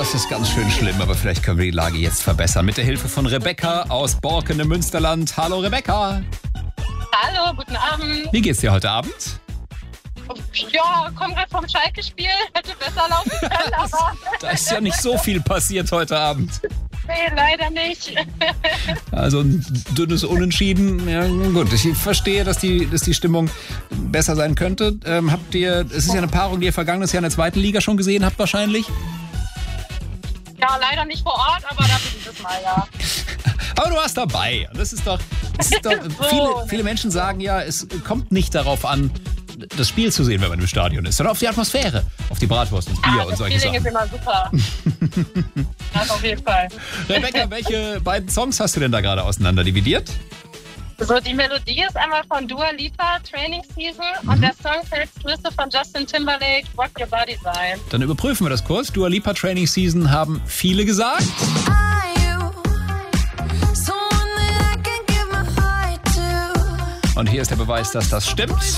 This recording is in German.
es ist ganz schön schlimm, aber vielleicht können wir die Lage jetzt verbessern. Mit der Hilfe von Rebecca aus Borken im Münsterland. Hallo Rebecca. Hallo, guten Abend. Wie geht's dir heute Abend? Ja, komm gerade vom Schalke-Spiel. Hätte besser laufen können, aber... Da ist ja nicht so viel passiert heute Abend. Nee, leider nicht. Also ein dünnes Unentschieden. Ja, gut, ich verstehe, dass die Stimmung besser sein könnte. Es ist ja eine Paarung, die ihr vergangenes Jahr in der zweiten Liga schon gesehen habt wahrscheinlich. Ja, leider nicht vor Ort, aber da bin ich das mal, ja. Aber du warst dabei. Das ist doch viele Menschen sagen ja, es kommt nicht darauf an, das Spiel zu sehen, wenn man im Stadion ist, sondern auf die Atmosphäre, auf die Bratwurst und Bier und solche Sachen. Das Feeling ist immer super. Das auf jeden Fall. Rebecca, welche beiden Songs hast du denn da gerade auseinander dividiert? So, die Melodie ist einmal von Dua Lipa, Training Season, und der Song müsste von Justin Timberlake, Rock Your Body sein. Dann überprüfen wir das kurz. Dua Lipa, Training Season haben viele gesagt. Und hier ist der Beweis, dass das stimmt.